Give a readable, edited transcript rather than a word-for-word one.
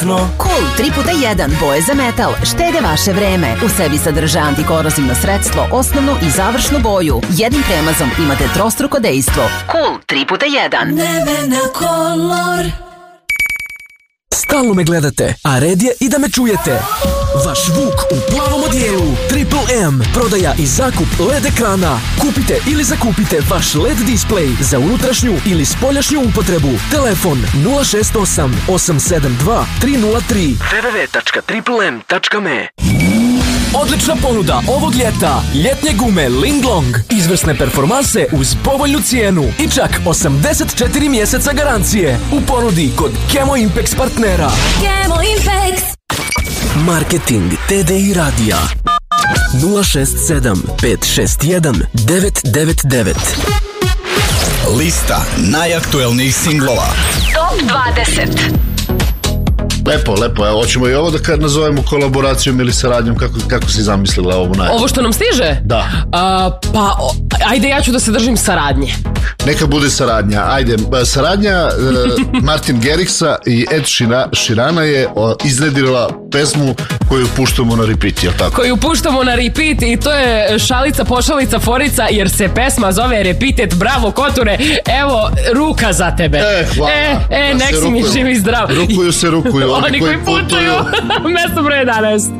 kvalitetno. Cool 3x1 boje za metal štede vaše vreme. U sebi sadrža antikorozivno sredstvo, osnovnu i završnu boju. Jednim premazom imate trostruko dejstvo. Cool 3x1. Nevena Color. Stalno me gledate, a red je i da me čujete. Vaš Vuk u plavom odijelu. Triple M. Prodaja i zakup LED ekrana. Kupite ili zakupite vaš LED display za unutrašnju ili spoljašnju upotrebu. Telefon 068 872 303 www.triplem.me. Odlična ponuda ovog ljeta. Ljetnje gume Linglong. Izvrsne performanse uz povoljnu cijenu i čak 84 mjeseca garancije. U ponudi kod Kemo Impex partnera. Kemo Impex. Marketing TDI radija 067 561 999. Lista najaktuelnijih singlova. Top 20. Lepo, evo, hoćemo i ovo da nazovemo kolaboracijom ili saradnjom, kako si zamislila ovu najavu? Ovo što nam stiže? Da. Ajde, ja ću da se držim saradnje. Neka bude saradnja, ajde, saradnja Martin Garrixa i Ed Sheerana je iznedrila pesmu koju puštamo na repeat, jel tako? Koju puštamo na repeat i to je šalica, pošalica, forica, jer se pesma zove Repeated. Bravo, Koture, evo, ruka za tebe. Hvala. Nek si mi živ i zdrav. Rukuju se, oni koji putuju. Mesto broj 11.